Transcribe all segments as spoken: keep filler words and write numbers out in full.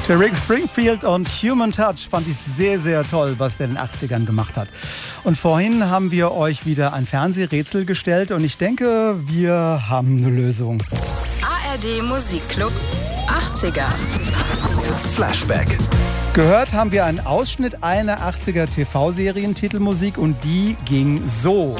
Rick Springfield und Human Touch fand ich sehr, sehr toll, was der in den achtzigern gemacht hat. Und vorhin haben wir euch wieder ein Fernsehrätsel gestellt und ich denke, wir haben eine Lösung. A R D Musikclub achtziger. Flashback. Gehört haben wir einen Ausschnitt einer achtziger T V-Serien-Titelmusik und die ging so.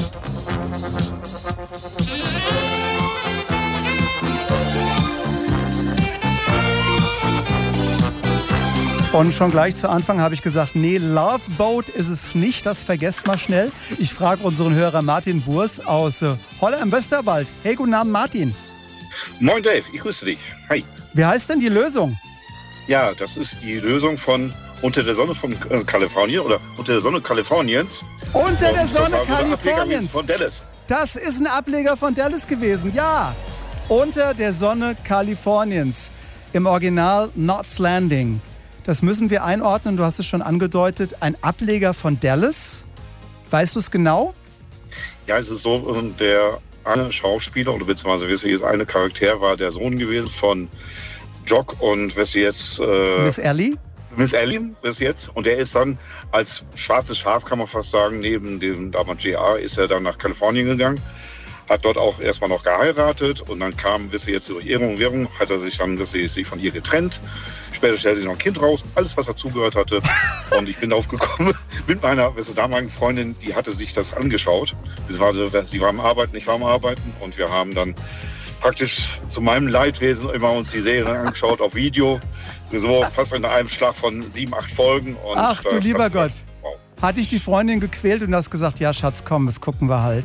Und schon gleich zu Anfang habe ich gesagt, nee, Love Boat ist es nicht, das vergesst mal schnell. Ich frage unseren Hörer Martin Burs aus äh, Holla im Westerwald. Hey, guten Abend, Martin. Moin Dave, ich grüße dich. Hi. Wie heißt denn die Lösung? Ja, das ist die Lösung von Unter der Sonne von äh, Kalifornien oder Unter der Sonne Kaliforniens. Unter Und der Sonne das war so ein Kaliforniens. Von Dallas. Das ist ein Ableger von Dallas gewesen, ja. Unter der Sonne Kaliforniens. Im Original Knots Landing. Das müssen wir einordnen, du hast es schon angedeutet. Ein Ableger von Dallas. Weißt du es genau? Ja, es ist so, der eine Schauspieler oder beziehungsweise das eine Charakter war der Sohn gewesen von Jock und was jetzt... Äh, Miss Ellie? Miss Ellie bis jetzt. Und der ist dann als schwarzes Schaf, kann man fast sagen, neben dem damals J R, ist er dann nach Kalifornien gegangen. Hat dort auch erstmal noch geheiratet und dann kam, wisst ihr, jetzt durch Ehrung und Währung, hat er sich dann, wisst ihr, sich von ihr getrennt. Später stellte sich noch ein Kind raus, alles was dazugehört hatte. Und ich bin darauf gekommen mit meiner wisst ihr, damaligen Freundin, die hatte sich das angeschaut. Sie war, sie war am Arbeiten, ich war am Arbeiten und wir haben dann praktisch zu meinem Leidwesen immer uns die Serien angeschaut auf Video. So fast in einem Schlag von sieben, acht Folgen. Und ach du lieber hat, Gott. Wow. Hat dich die Freundin gequält und hast gesagt, ja Schatz, komm, das gucken wir halt.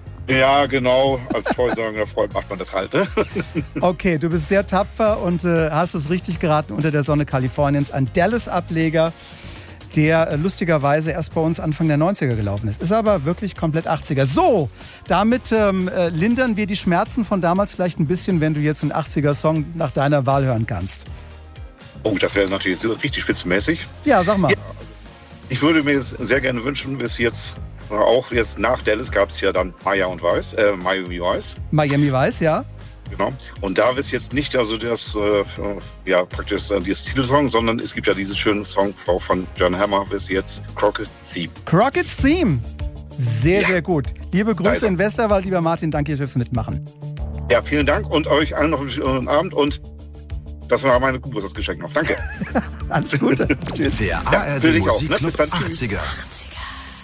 Ja, genau. Als treusagender Freund macht man das halt. Ne? Okay, du bist sehr tapfer und äh, hast es richtig geraten. Unter der Sonne Kaliforniens. Ein Dallas-Ableger, der äh, lustigerweise erst bei uns Anfang der neunziger gelaufen ist. Ist aber wirklich komplett achtziger. So, damit ähm, äh, lindern wir die Schmerzen von damals vielleicht ein bisschen, wenn du jetzt einen achtziger-Song nach deiner Wahl hören kannst. Oh, das wäre natürlich so richtig spitzenmäßig. Ja, sag mal. Ja, ich würde mir sehr gerne wünschen, bis jetzt, auch jetzt nach Dallas gab es ja dann Maya und Vice, äh, Miami Vice. Miami Vice, ja. Genau. Und da ist jetzt nicht also das, äh, ja, praktisch äh, dieses Titelsong, sondern es gibt ja diesen schönen Song auch von John Hammer bis jetzt, Crockett's Theme. Crockett's Theme. Sehr, ja. sehr gut. Liebe Grüße Leider. in Westerwald, lieber Martin. Danke fürs Mitmachen. Ja, vielen Dank und euch allen noch einen schönen Abend und das war meine Geburtstagsgeschenk noch. Danke. Alles Gute. Tschüss. Der A R D Musikclub achtziger.